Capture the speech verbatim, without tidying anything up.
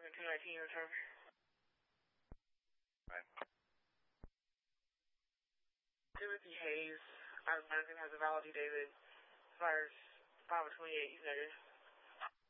American two nineteen, return. Right. Timothy Hayes, American, has a valid David, fires five twenty-eight, he's negative.